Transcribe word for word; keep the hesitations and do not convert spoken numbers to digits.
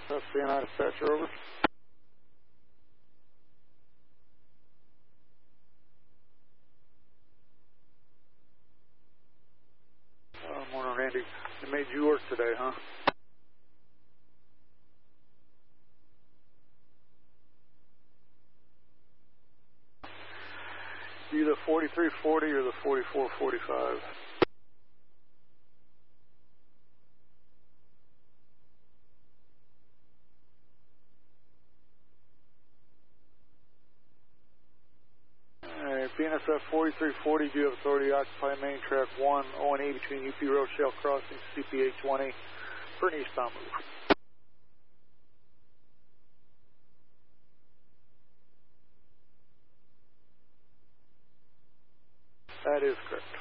South C N I dispatcher, over. Uh, morning, Randy. They made you work today, huh? You the forty-three forty or the forty-four forty-five? Alright, B N S F forty-three forty, do you have authority to occupy main track one, O and E between U P Rochelle Crossing, C P A twenty, for an eastbound move? That is correct.